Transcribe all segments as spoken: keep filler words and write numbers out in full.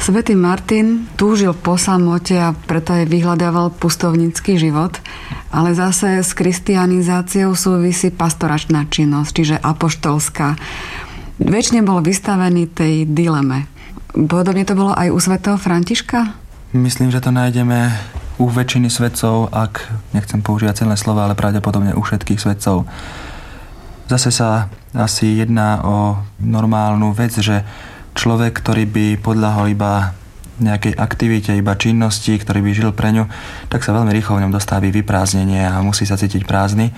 Svätý Martin túžil po samote a preto aj vyhľadával pustovnícky život, ale zase s kristianizáciou súvisí pastoračná činnosť, čiže apoštolská. Večne bol vystavený tej dileme. Podobne to bolo aj u svätého Františka? Myslím, že to nájdeme u väčšiny svetcov, ak nechcem používať celé slova, ale pravdepodobne u všetkých svetcov. Zase sa asi jedná o normálnu vec, že človek, ktorý by podľahol iba nejakej aktivite, iba činnosti, ktorý by žil pre ňu, tak sa veľmi rýchlo v ňom dostaví vyprázdnenie a musí sa cítiť prázdny.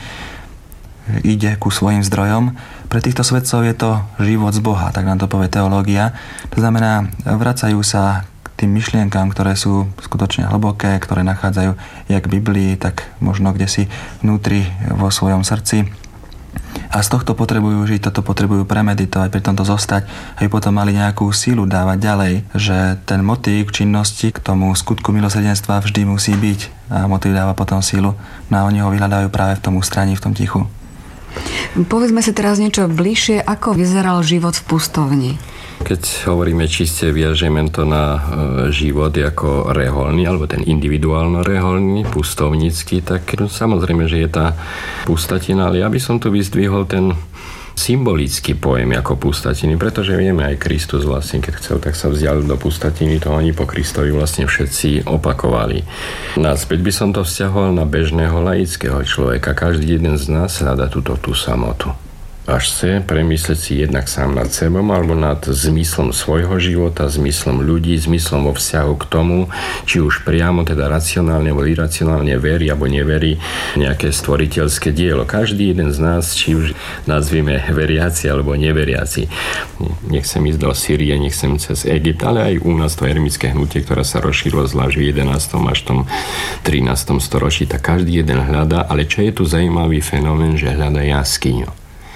Ide ku svojim zdrojom. Pre týchto svetcov je to život z Boha, tak nám to povie teológia. To znamená, vracajú sa k tým myšlienkám, ktoré sú skutočne hlboké, ktoré nachádzajú jak v Biblii, tak možno kdesi vnútri vo svojom srdci. A z tohto potrebujú žiť, toto potrebujú premeditovať, pri tomto zostať, aby potom mali nejakú sílu dávať ďalej, že ten motív činnosti k tomu skutku milosrdenstva vždy musí byť a motív dáva potom sílu. No a oni ho vyhľadajú práve v tom ústraní, v tom tichu. Povedzme si teraz niečo bližšie, ako vyzeral život v pustovni. Keď hovoríme čiste, viažeme to na život ako reholný, alebo ten individuálno-reholný, pustovnícky, tak samozrejme, že je tá pustatina, ale ja by som tu vyzdvihol ten symbolický pojem ako pustatiny, pretože vieme, aj Kristus vlastne, keď chcel, tak sa vzdialil do pustatiny, to oni po Kristovi vlastne všetci opakovali. Naspäť by som to vzťahoval na bežného laického človeka. Každý jeden z nás hľadá túto tú samotu. Až chce premyslieť si jednak sám nad sebou alebo nad zmyslom svojho života, zmyslom ľudí, zmyslom vo vzťahu k tomu, či už priamo, teda racionálne alebo iracionálne verí alebo neverí nejaké stvoriteľské dielo. Každý jeden z nás, či už nazvieme veriaci alebo neveriaci. Nechcem ísť do Sýrie, nechcem cez Egypt, ale aj u nás to eremické hnutie, ktoré sa rozšírilo zvlášť v jedenástom až tom trinástom storočí, tak každý jeden hľadá, ale čo je tu zaujímavý fenomén, že hľadá jaskyňu.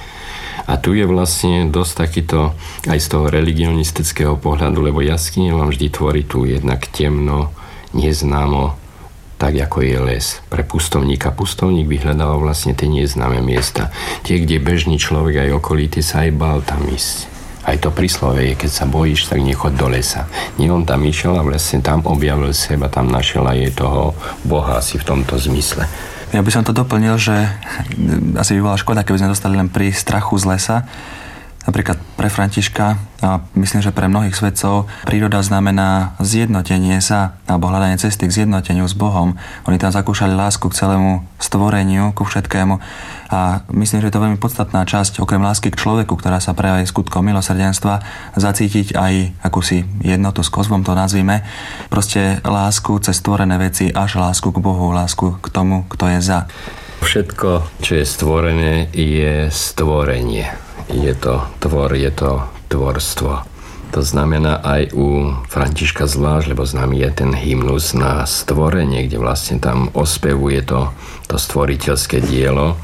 A tu je vlastne dosť takýto aj z toho religionistického pohľadu, lebo jaskyne vám vždy tvorí tu jednak temno, neznámo, tak ako je les. Pre pustovníka pustovník vyhľadával vlastne tie neznáme miesta. Tie, kde bežný človek aj okolitý sa aj bál tam ísť. Aj to príslove je, keď sa bojíš, tak nechod do lesa. Nie, on tam išiel a vlastne tam objavil seba, tam našiel aj toho Boha asi v tomto zmysle. Ja by som to doplnil, že asi by bola škoda, keby sme dostali len pri strachu z lesa. Napríklad pre Františka a myslím, že pre mnohých svetcov príroda znamená zjednotenie sa alebo hľadanie cesty k zjednoteniu s Bohom. Oni tam zakúšali lásku k celému stvoreniu, ku všetkému a myslím, že je to veľmi podstatná časť, okrem lásky k človeku, ktorá sa prejaví skutkom milosrdenstva, zacítiť aj akúsi jednotu s kozmom, to nazvime. Proste lásku cez stvorené veci až lásku k Bohu, lásku k tomu, kto je za. Všetko, čo je stvorené, je stvorenie. Je to tvor, je to tvorstvo. To znamená aj u Františka zvlášť, lebo známy je ten hymnus na stvorenie, kde vlastne tam ospevuje to, to stvoriteľské dielo.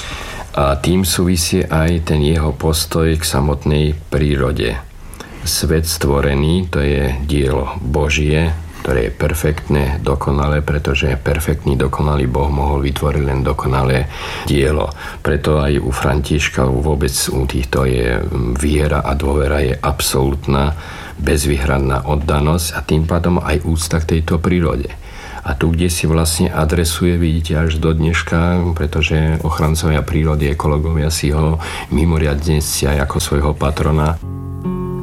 A tým súvisí aj ten jeho postoj k samotnej prírode. Svet stvorený, to je dielo Božie, ktoré je perfektné, dokonalé, pretože perfektný, dokonalý Boh mohol vytvoriť len dokonalé dielo. Preto aj u Františka vôbec u týchto je viera a dôvera je absolútna, bezvýhradná oddanosť a tým pádom aj úcta k tejto prírode. A tu, kde si vlastne adresuje, vidíte až do dneška, pretože ochrancovia prírody, ekológovia si ho mimoriadne ctia ako svojho patrona.